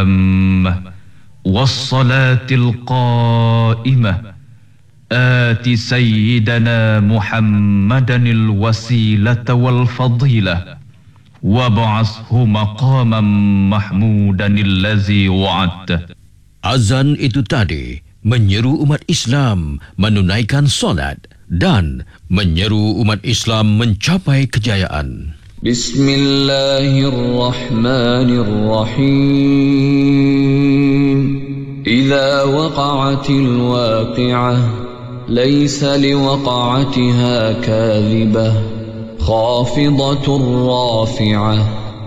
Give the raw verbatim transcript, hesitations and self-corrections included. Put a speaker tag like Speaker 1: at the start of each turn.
Speaker 1: التامة والصلاة القائمة آت سيدنا محمدا الوسيلة والفضيلة وابعثه مقاما محمودا الذي وعدته.
Speaker 2: Azan itu tadi menyeru umat Islam menunaikan solat dan menyeru umat Islam mencapai kejayaan.
Speaker 3: Bismillahirrahmanirrahim. Idza waqa'atil waqi'ah laysa liwaqa'atiha kadhibah khafidatur rafi'ah